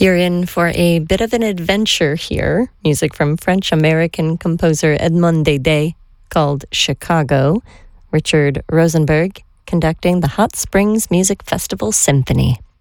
You're in for a bit of an adventure here. Music from French-American composer Edmond Dede called Chicago. Richard Rosenberg conducting the Hot Springs Music Festival Symphony.